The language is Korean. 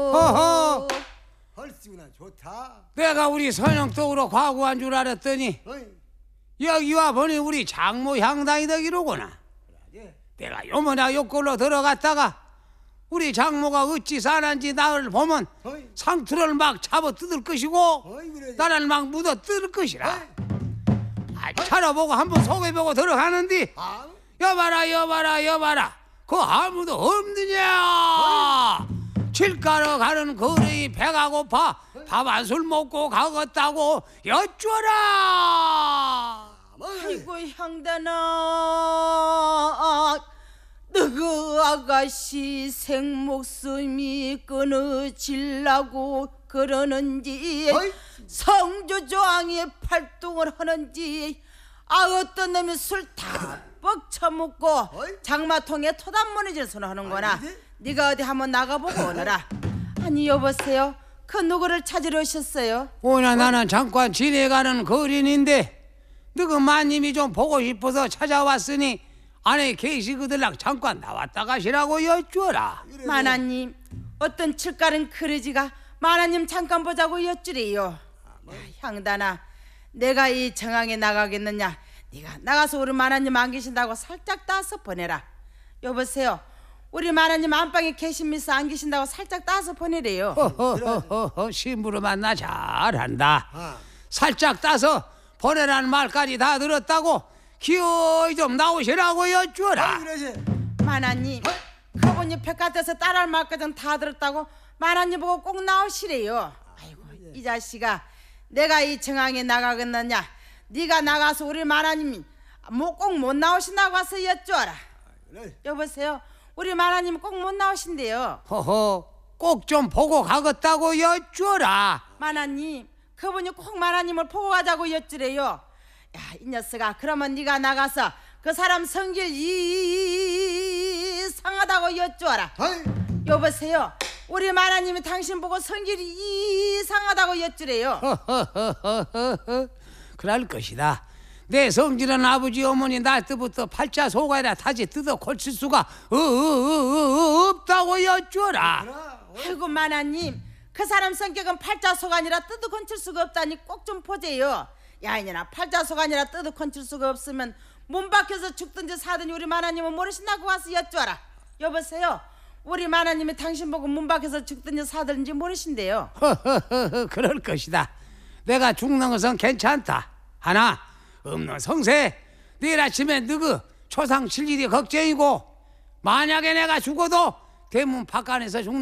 허허. 헐씨구나 좋다. 내가 우리 선영떡으로 과구한 줄 알았더니 어이, 여기 와 보니 우리 장모 향당이 되기로구나. 그러게. 내가 요모나 욕골로 들어갔다가 우리 장모가 어찌 사는지 나를 보면 어이, 상투를 막 잡아 뜯을 것이고 어이 그래. 나를 막 묻어 뜯을 것이라. 어이, 차려보고 한번 속여보고 들어가는디 아, 여봐라 그 아무도 없느냐. 칠가러 가는 거리 배가 고파 밥 한 술 먹고 가겠다고 여쭈어라. 아이고 향단아, 너그 아가씨 생목숨이 끊어질라고 그러는지 어이. 성조조항에 팔동을 하는지 어떤 놈이 술 다 뻑쳐먹고 어이. 장마통에 토단무늬질 손을 하는거나. 아니, 네가 어디 한번 나가보고 오너라. 아니 여보세요, 그 누구를 찾으러 오셨어요? 오늘 나는 잠깐 지내가는 거린인데 너그 마님이 좀 보고 싶어서 찾아왔으니 안에 계시거들랑 잠깐 나왔다 가시라고 여쭈어라. 마나님, 어떤 칠가른 그러지가 마나님 잠깐 보자고 여쭈래요. 야, 향단아, 내가 이 정황에 나가겠느냐? 네가 나가서 우리 마나님 안 계신다고 살짝 따서 보내라. 여보세요, 우리 마나님 안방에 계십니까? 안 계신다고 살짝 따서 보내래요. 허허허허, 심부름만 나 잘한다. 아. 살짝 따서 보내라는 말까지 다 들었다고 기어이 좀 나오시라고 여쭈어라. 어이 그러지. 마나님, 그분이 백화점에서 따라할 말까지 다 들었다고 마나님 보고 꼭 나오시래요. 아이고 이 자식아, 내가 이 정황에 나가겠느냐? 네가 나가서 우리 마나님이 뭐 꼭 못 나오신다고 와서 여쭈어라. 그래. 여보세요, 우리 마나님 꼭 못 나오신대요. 허허, 꼭 좀 보고 가겠다고 여쭈어라. 마나님, 그분이 꼭 마나님을 보고 가자고 여쭈래요. 야, 이 녀석아, 그러면 네가 나가서 그 사람 성질 이상하다고 여쭈어라. 어이, 여보세요, 우리 마나님이 당신 보고 성질이 이상하다고 여쭈래요. 허허허허허, 그럴 것이다. 내 성질은 아버지 어머니 날 때부터 팔자 속아라 다지 뜯어 고칠 수가 없다고 여쭈어라. 그라. 아이고 마나님, 그 사람 성격은 팔자속 아니라 뜯어 건칠 수가 없다니 꼭 좀 보재요. 야 이년아, 팔자속 아니라 뜯어 건칠 수가 없으면 문 밖에서 죽든지 사든지 우리 마나님은 모르신다고 와서 여쭈어라. 여보세요, 우리 마나님이 당신 보고 문 밖에서 죽든지 사든지 모르신대요. 허허허허, 그럴 것이다. 내가 죽는 것은 괜찮다. 하나 없는 성세 내일 아침에 너그 초상 칠 일이 걱정이고 만약에 내가 죽어도 대문 밖안에서 죽는